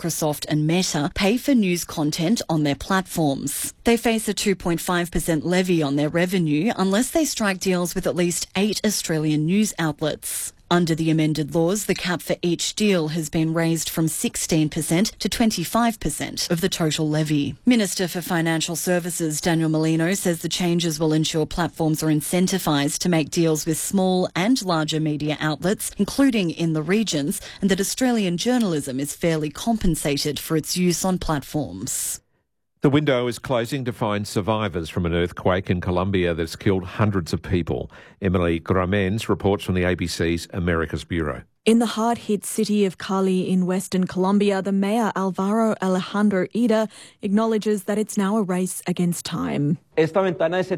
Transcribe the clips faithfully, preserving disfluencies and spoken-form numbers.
Microsoft and Meta pay for news content on their platforms. They face a two point five percent levy on their revenue unless they strike deals with at least eight Australian news outlets. Under the amended laws, the cap for each deal has been raised from sixteen percent to twenty-five percent of the total levy. Minister for Financial Services Daniel Molino says the changes will ensure platforms are incentivised to make deals with small and larger media outlets, including in the regions, and that Australian journalism is fairly compensated for its use on platforms. The window is closing to find survivors from an earthquake in Colombia that's killed hundreds of people. Emily Gramens reports from the A B C's Americas Bureau. In the hard-hit city of Cali in western Colombia, the mayor Alvaro Alejandro Ida acknowledges that it's now a race against time. He says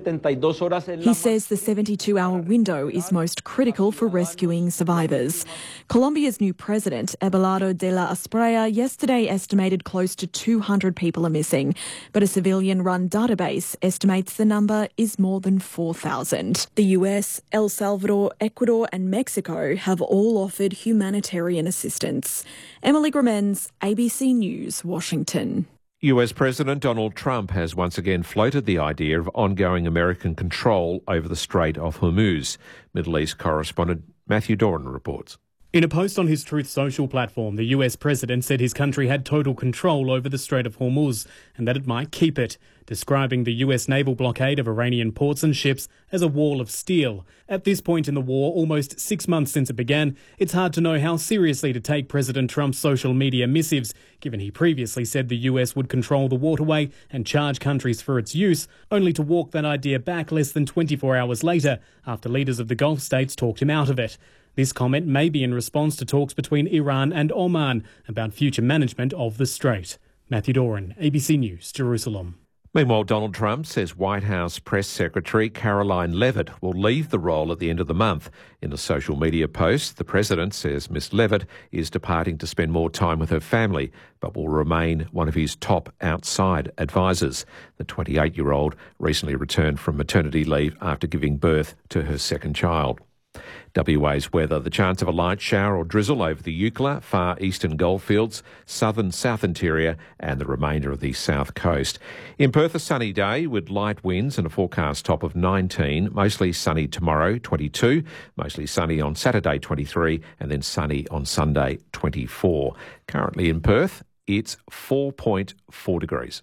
the seventy-two hour window is most critical for rescuing survivors. Colombia's new president, Abelardo de la Espriella, yesterday estimated close to two hundred people are missing, but a civilian-run database estimates the number is more than four thousand. The U S, El Salvador, Ecuador and Mexico have all offered humanitarian assistance. Emily Gramens, A B C News, Washington. U S President Donald Trump has once again floated the idea of ongoing American control over the Strait of Hormuz. Middle East correspondent Matthew Doran reports. In a post on his Truth Social platform, the U S president said his country had total control over the Strait of Hormuz and that it might keep it, describing the U S naval blockade of Iranian ports and ships as a wall of steel. At this point in the war, almost six months since it began, it's hard to know how seriously to take President Trump's social media missives, given he previously said the U S would control the waterway and charge countries for its use, only to walk that idea back less than twenty-four hours later, after leaders of the Gulf states talked him out of it. This comment may be in response to talks between Iran and Oman about future management of the strait. Matthew Doran, A B C News, Jerusalem. Meanwhile, Donald Trump says White House Press Secretary Caroline Leavitt will leave the role at the end of the month. In a social media post, the president says Miss Leavitt is departing to spend more time with her family, but will remain one of his top outside advisors. The twenty-eight-year-old recently returned from maternity leave after giving birth to her second child. W A's weather. The chance of a light shower or drizzle over the Eucla, far eastern goldfields, southern South Interior and the remainder of the south coast. In Perth, a sunny day with light winds and a forecast top of nineteen. Mostly sunny tomorrow, twenty-two. Mostly sunny on Saturday, twenty-three. And then sunny on Sunday, twenty-four. Currently in Perth, it's four point four degrees.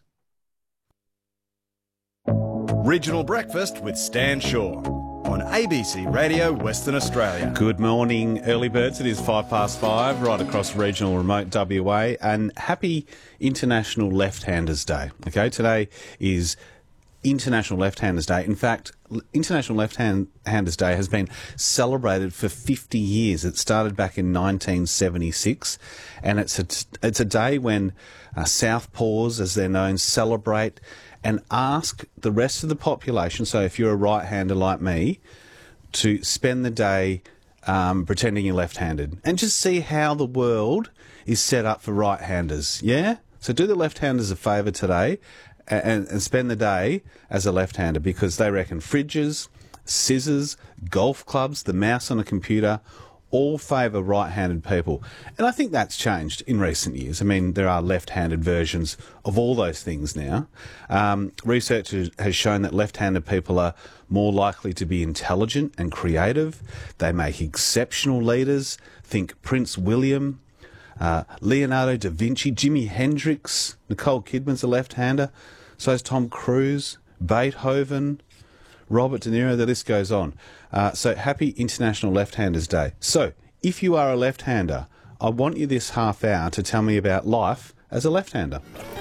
Regional Breakfast with Stan Shaw on A B C Radio Western Australia. Good morning, early birds. It is five past five, right across regional remote W A, and happy International Left-Handers Day. Okay, today is International Left-Handers Day. In fact, International Left-Handers Day has been celebrated for fifty years. It started back in nineteen seventy-six, and it's a, it's a day when uh, Southpaws, as they're known, celebrate and ask the rest of the population, so if you're a right-hander like me, to spend the day um, pretending you're left-handed and just see how the world is set up for right-handers, yeah? So do the left-handers a favour today and, and spend the day as a left-hander, because they reckon fridges, scissors, golf clubs, the mouse on a computer all favour right-handed people. And I think that's changed in recent years. I mean, there are left-handed versions of all those things now. Um, research has shown that left-handed people are more likely to be intelligent and creative. They make exceptional leaders. Think Prince William, uh, Leonardo da Vinci, Jimi Hendrix, Nicole Kidman's a left-hander, so is Tom Cruise, Beethoven, Robert De Niro, the list goes on. Uh, so happy International Left-Handers Day. So if you are a left-hander, I want you this half hour to tell me about life as a left-hander.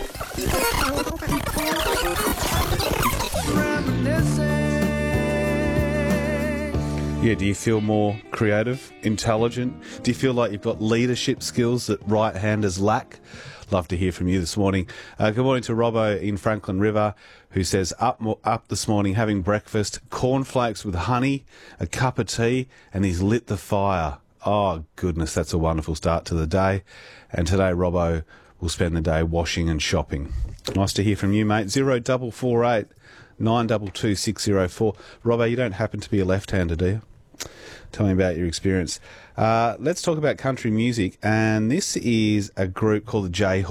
Yeah, do you feel more creative, intelligent? Do you feel like you've got leadership skills that right-handers lack? Love to hear from you this morning. Uh, good morning to Robbo in Franklin River, who says, up up this morning having breakfast, cornflakes with honey, a cup of tea, and he's lit the fire. Oh, goodness, that's a wonderful start to the day. And today, Robbo will spend the day washing and shopping. Nice to hear from you, mate. Zero double four eight nine double two six zero four. Robbo, you don't happen to be a left-hander, do you? Tell me about your experience. Uh, let's talk about country music, and this is a group called the J